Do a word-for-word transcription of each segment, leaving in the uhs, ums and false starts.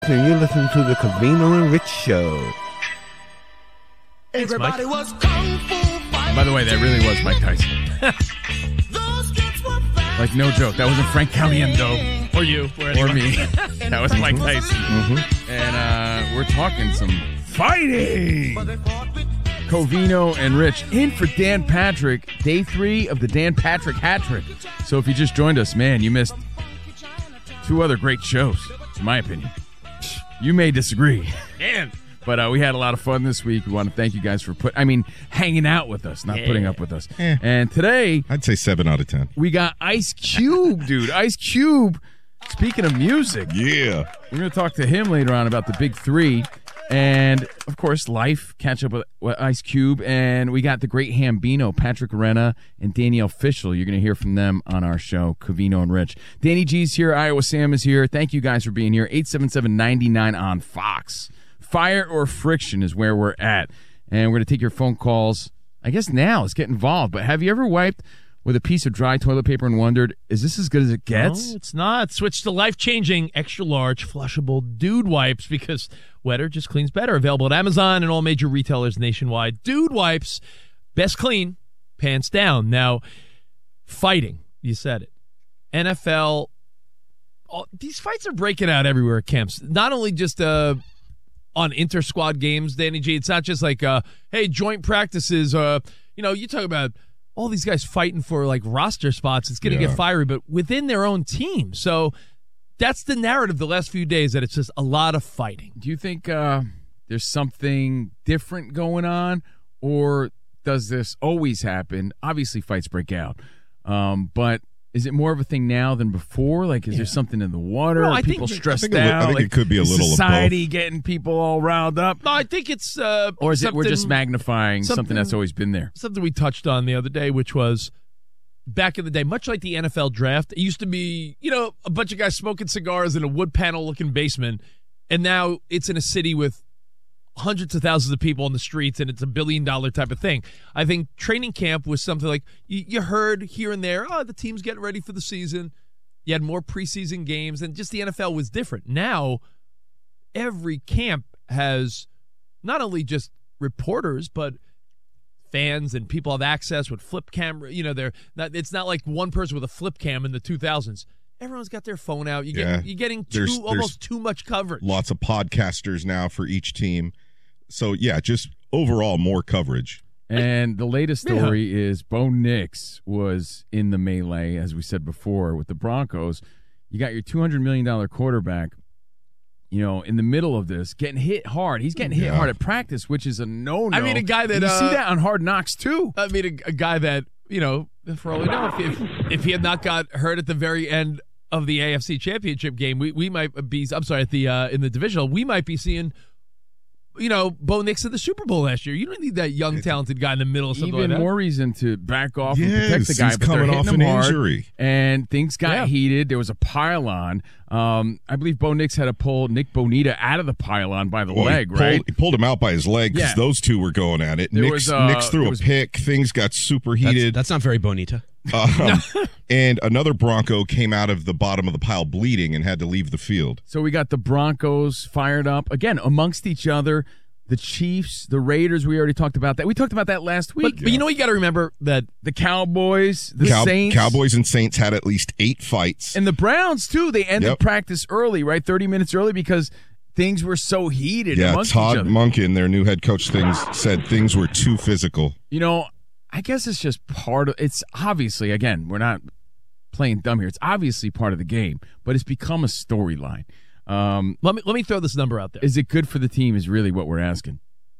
And you're listening to the Covino and Rich Show. Everybody was kung fu fighting. By the way, that really was Mike Tyson. Like, no joke. That wasn't Frank Caliendo. Or you. Or, or me. That was Mike Tyson. Mm-hmm. And uh, we're talking some fighting. Covino and Rich in for Dan Patrick. Day three of the Dan Patrick hat trick. So if you just joined us, man, you missed two other great shows, in my opinion. You may disagree. Man. But uh, we had a lot of fun this week. We want to thank you guys for put. I mean, hanging out with us, not yeah. putting up with us. Eh. And today, I'd say seven out of ten. We got Ice Cube, dude. Ice Cube. Speaking of music, yeah, we're going to talk to him later on about the big three, and of course, life. Catch up with, with Ice Cube, and we got the great Hambino, Patrick Arena, and Danielle Fishel. You're going to hear from them on our show, Covino and Rich. Danny G's here. Iowa Sam is here. Thank you guys for being here. eight seven seven, nine nine on Fox. Fire or friction is where we're at. And we're going to take your phone calls. I guess now. Let's get involved. But have you ever wiped with a piece of dry toilet paper and wondered, is this as good as it gets? No, it's not. Switch to life-changing, extra-large, flushable Dude Wipes because wetter just cleans better. Available at Amazon and all major retailers nationwide. Dude Wipes, best clean, pants down. Now, fighting, you said it. N F L, all, these fights are breaking out everywhere at camps. Not only just uh, on inter-squad games, Danny G. It's not just like, uh, hey, joint practices. Uh, you know, you talk about all these guys fighting for, like, roster spots. It's going to yeah. get fiery, but within their own team. So that's the narrative the last few days, that it's just a lot of fighting. Do you think uh, there's something different going on, or does this always happen? Obviously, fights break out. Um, but is it more of a thing now than before? Like, is yeah. there something in the water? No, Are I people think, stressed I think out? I think like, it could be a little society of both. Getting people all riled up. No, I think it's uh, or is it we're just magnifying something, something that's always been there? Something we touched on the other day, which was back in the day, much like the N F L draft, it used to be, you know, a bunch of guys smoking cigars in a wood panel looking basement, and now it's in a city with hundreds of thousands of people on the streets, and it's a billion dollar type of thing. I think training camp was something like you, you heard here and there, oh, the team's getting ready for the season. You had more preseason games, and just the N F L was different. Now, every camp has not only just reporters, but fans and people have access with flip camera. You know, they're not, it's not like one person with a flip cam in the two thousands. Everyone's got their phone out. You get, yeah. You're getting too, there's, almost there's too much coverage. Lots of podcasters now for each team. So, yeah, just overall more coverage. And the latest story yeah. is Bo Nix was in the melee, as we said before, with the Broncos. You got your two hundred million dollars quarterback, you know, in the middle of this, getting hit hard. He's getting hit yeah. hard at practice, which is a no-no. I mean, a guy that... And you uh, see that on Hard Knocks, too. I mean, a, a guy that, you know, for all we know, if, if, if he had not got hurt at the very end of the A F C Championship game, we, we might be, I'm sorry, at the uh, in the divisional, we might be seeing, you know, Bo Nix in the Super Bowl last year. You don't need that young, talented guy in the middle of something Even like that. more reason to back off yes, and protect the guy. He's but coming they're off hitting an him hard, injury. And things got yeah. heated. There was a pylon. Um, I believe Bo Nix had to pull Nick Bonita out of the pylon by the well, leg, he pulled, right? He pulled him out by his leg because yeah. those two were going at it. Nix, was, uh, Nix threw a was, pick. Things got super heated. That's, that's not very bonita. Um, and another Bronco came out of the bottom of the pile bleeding and had to leave the field. So we got the Broncos fired up, again, amongst each other. The Chiefs, the Raiders, we already talked about that. We talked about that last week. But, but yeah. you know, you got to remember that the Cowboys, the Cow- Saints. Cowboys and Saints had at least eight fights. And the Browns, too. They ended yep. practice early, right? thirty minutes early because things were so heated yeah, amongst Todd each other. Monken, their new head coach, things said things were too physical. You know, I guess it's just part of – it's obviously, again, we're not playing dumb here. It's obviously part of the game, but it's become a storyline. Um, let me let me throw this number out there. Is it good for the team is really what we're asking.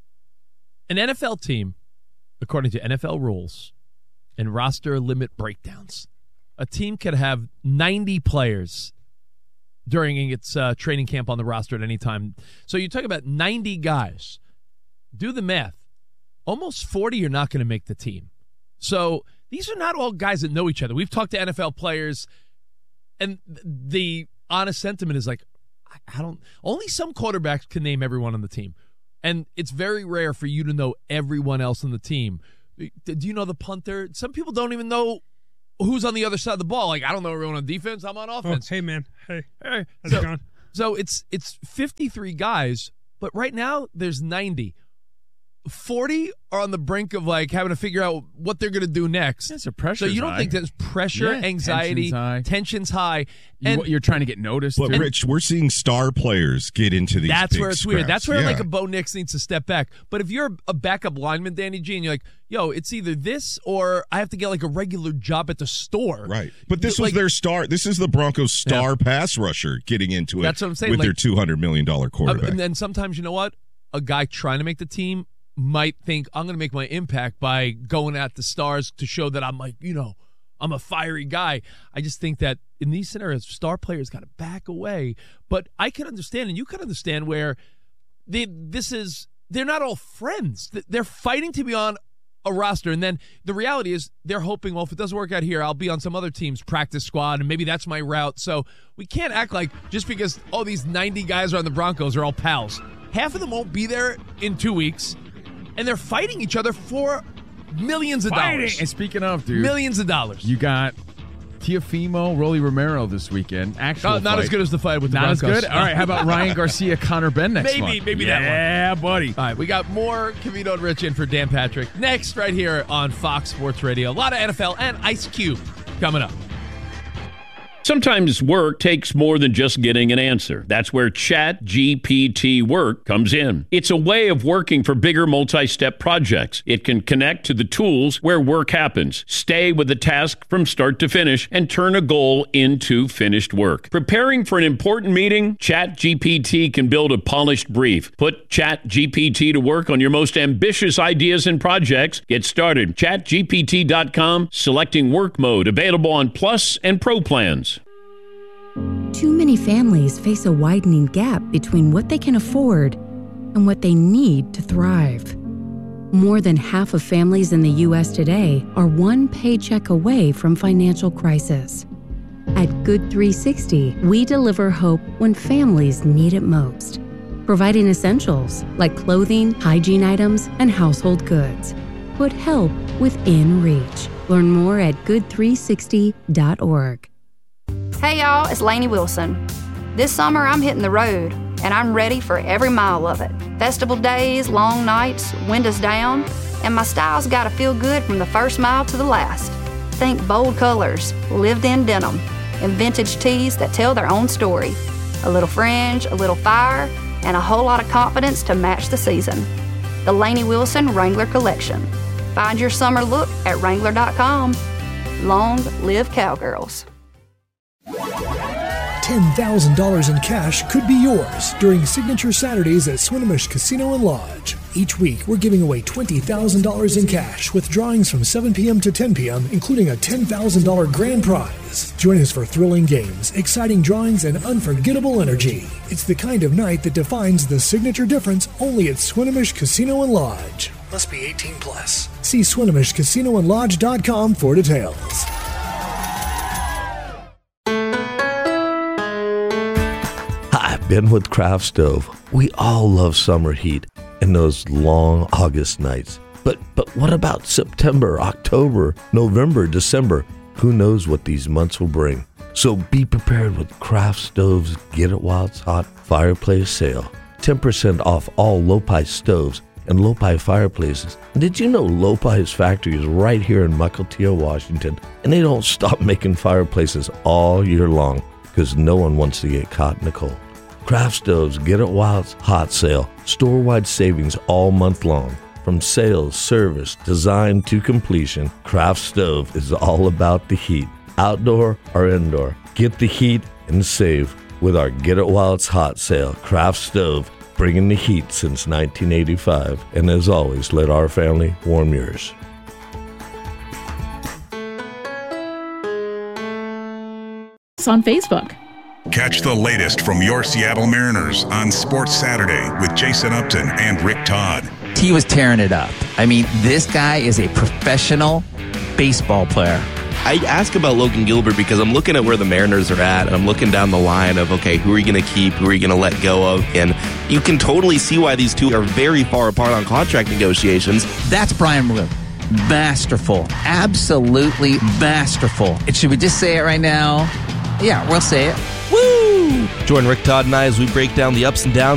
An N F L team, according to N F L rules and roster limit breakdowns, a team could have ninety players during its uh, training camp on the roster at any time. So you talk about ninety guys. Do the math. Almost forty are not going to make the team. So these are not all guys that know each other. We've talked to N F L players, and the honest sentiment is like, I don't. Only some quarterbacks can name everyone on the team. And it's very rare for you to know everyone else on the team. Do you know the punter? Some people don't even know who's on the other side of the ball. Like, I don't know everyone on defense. I'm on offense. Oh, hey, man. Hey. Hey. How's So, it going? So it's it's fifty-three guys, but right now there's ninety. forty are on the brink of like having to figure out what they're going to do next. Yeah, so pressure. So you don't high. think there's pressure, Yeah, anxiety, tension's high. tension's high, and You, you're trying to get noticed. But too. Rich, we're seeing star players get into these. that's big where it's weird. scraps. That's where Yeah. like a Bo Nix needs to step back. But if you're a backup lineman, Danny G, and you're like, yo, it's either this or I have to get like a regular job at the store. Right. But this Like- was their star. This is the Broncos' star pass rusher getting into it. That's what I'm saying, With like- their two hundred million dollars quarterback. Uh, and then sometimes, you know what? A guy trying to make the team might think, I'm going to make my impact by going at the stars to show that I'm like, you know, I'm a fiery guy. I just think that in these scenarios, star players got to back away. But I can understand, and you can understand where they, this is, they're not all friends. They're fighting to be on a roster. And then the reality is they're hoping, well, if it doesn't work out here, I'll be on some other team's practice squad, and maybe that's my route. So we can't act like just because all these ninety guys are on the Broncos are all pals. Half of them won't be there in two weeks. And they're fighting each other for millions of Fighting. dollars. And speaking of, dude, Millions of dollars. you got Teofimo, Rolly Romero this weekend. Actual not, not fight. as good as the fight with the Not as Broncos. good? All right, how about Ryan Garcia, Connor Ben next Maybe, month? maybe that one. Yeah, buddy. All right, we got more Cavino and Rich in for Dan Patrick next right here on Fox Sports Radio. A lot of N F L and Ice Cube coming up. Sometimes work takes more than just getting an answer. That's where Chat G P T Work comes in. It's a way of working for bigger multi-step projects. It can connect to the tools where work happens, stay with the task from start to finish, and turn a goal into finished work. Preparing for an important meeting? Chat G P T can build a polished brief. Put Chat G P T to work on your most ambitious ideas and projects. Get started. chat G P T dot com, selecting work mode, available on Plus and Pro plans. Too many families face a widening gap between what they can afford and what they need to thrive. More than half of families in the U S today are one paycheck away from financial crisis. At Good three sixty, we deliver hope when families need it most, providing essentials like clothing, hygiene items, and household goods. Put help within reach. Learn more at good three sixty dot org. Hey y'all, it's Lainey Wilson. This summer I'm hitting the road, and I'm ready for every mile of it. Festival days, long nights, windows down, and my style's gotta feel good from the first mile to the last. Think bold colors, lived-in denim, and vintage tees that tell their own story. A little fringe, a little fire, and a whole lot of confidence to match the season. The Lainey Wilson Wrangler Collection. Find your summer look at Wrangler dot com. Long live Cowgirls. ten thousand dollars in cash could be yours during Signature Saturdays at Swinomish Casino and Lodge. Each week, we're giving away twenty thousand dollars in cash with drawings from seven p.m. to ten p.m., including a ten thousand dollars grand prize. Join us for thrilling games, exciting drawings, and unforgettable energy. It's the kind of night that defines the signature difference only at Swinomish Casino and Lodge. Must be eighteen plus. See Swinomish Casino and Lodge dot com for details. Hi, Ben with Craft Stove. We all love summer heat and those long August nights. But but what about September, October, November, December? Who knows what these months will bring? So be prepared with Craft Stove's Get It While It's Hot fireplace sale. ten percent off all Lopi stoves and Lopi fireplaces. And did you know Lopi's factory is right here in Mukilteo, Washington, and they don't stop making fireplaces all year long because no one wants to get caught in the cold. Craft Stove's Get It While It's Hot sale, store-wide savings all month long. From sales, service, design to completion, Craft Stove is all about the heat. Outdoor or indoor, get the heat and save with our Get It While It's Hot sale. Craft Stove, bringing the heat since nineteen eighty-five. And as always, let our family warm yours. It's on Facebook. Catch the latest from your Seattle Mariners on Sports Saturday with Jason Upton and Rick Todd. He was tearing it up. I mean, this guy is a professional baseball player. I ask about Logan Gilbert because I'm looking at where the Mariners are at, and I'm looking down the line of, okay, who are you going to keep, who are you going to let go of? And you can totally see why these two are very far apart on contract negotiations. That's Brian Blue. Masterful. Absolutely masterful. And should we just say it right now? Yeah, we'll say it. Woo! Join Rick Todd and I as we break down the ups and downs